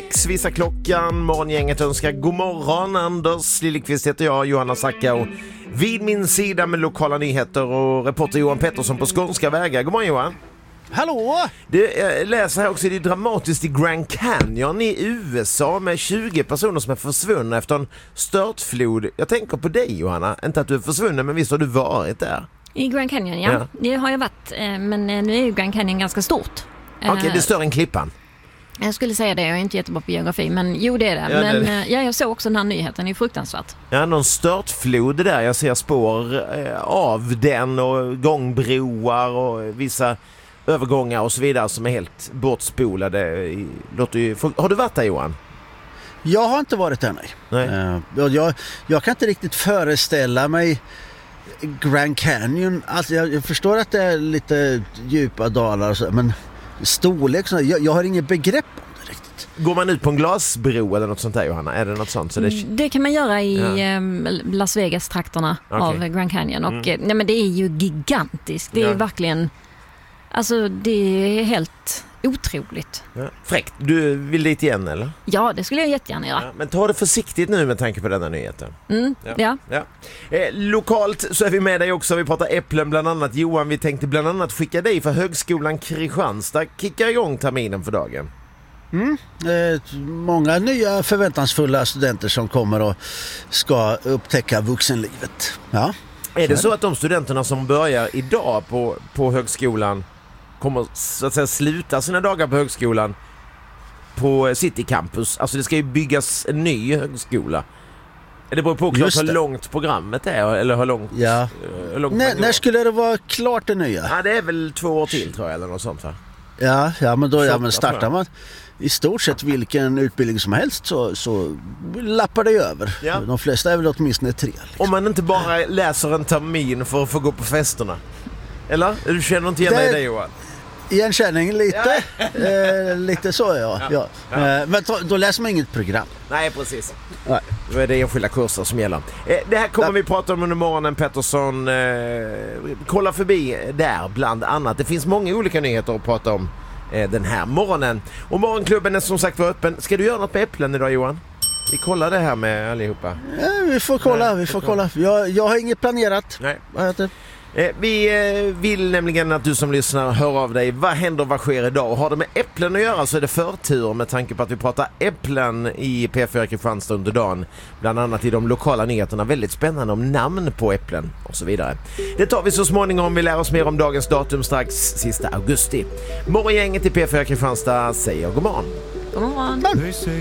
6 visar klockan. Morgongänget önskar god morgon. Anders Lillekvist heter jag, Johanna Sacka, och vid min sida med lokala nyheter och reporter Johan Pettersson på Skånska vägar. God morgon Johan. Hallå! Jag läser här också, det är dramatiskt i Grand Canyon i USA med 20 personer som är försvunna efter en störtflod. Jag tänker på dig Johanna, inte att du är försvunnen, men visst har du varit där? I Grand Canyon, ja. Det har jag varit, men nu är ju Grand Canyon ganska stort. Okej, det är större än Klippan. Jag skulle säga det, jag är inte jättebra på geografi, men jo det är det. Ja, men det. jag såg också den här nyheten, det är fruktansvärt. Ja, någon störtflod där. Jag ser spår av den och gångbroar och vissa övergångar och så vidare som är helt bortspolade. Har du varit där Johan? Jag har inte varit där, nej. Jag kan inte riktigt föreställa mig Grand Canyon. Alltså jag förstår att det är lite djupa dalar och så, men storlek, jag har inget begrepp om det riktigt. Går man ut på en glasbro eller något sånt där Johanna? Är det något sånt? Så det kan man göra i Las Vegas-trakterna av Grand Canyon. Och nej, men det är ju gigantiskt. Det är verkligen, alltså det är helt otroligt. Ja. Fräckt. Du vill dit igen eller? Ja, det skulle jag jättegärna göra. Ja, men ta det försiktigt nu med tanke på denna nyheten. Ja. Lokalt så är vi med dig också. Vi pratar äpplen bland annat. Johan, vi tänkte bland annat skicka dig för Högskolan Kristianstad. Kickar igång terminen för dagen. Många nya förväntansfulla studenter som kommer och ska upptäcka vuxenlivet. Ja. Är det så att de studenterna som börjar idag på högskolan kommer så att säga sluta sina dagar på högskolan på City Campus? Alltså det ska ju byggas en ny högskola. Är det beror på hur långt programmet är eller hur långt? Ja. När skulle det vara klart det nya? Ja, det är väl 2 år till tror jag eller något sånt va? Ja, men då startar man i stort sett vilken utbildning som helst så lappar det över. Ja. De flesta är väl åtminstone 3. Liksom. Om man inte bara läser en termin för att få gå på festerna. Eller? Du känner inte igen dig i det Johan? Igenkänning lite. Lite så, ja. Men då läser man inget program. Nej, precis. Nej. Då är det enskilda kurser som gäller. Det här kommer vi prata om under morgonen, Pettersson. Kolla förbi där bland annat. Det finns många olika nyheter att prata om den här morgonen. Och morgonklubben är som sagt var öppen. Ska du göra något med äpplen idag Johan? Vi kollar det här med allihopa. Ja, vi får kolla. Jag har inget planerat. Nej. Vad heter det? Vi vill nämligen att du som lyssnar hör av dig. Vad händer, vad sker idag? Och har det med äpplen att göra så är det förtur med tanke på att vi pratar äpplen i P4 Kristianstad under dagen. Bland annat i de lokala nyheterna. Väldigt spännande om namn på äpplen och så vidare. Det tar vi så småningom. Vi lär oss mer om dagens datum strax sista augusti. Morgongänget i P4 Kristianstad säger god morgon. God morgon.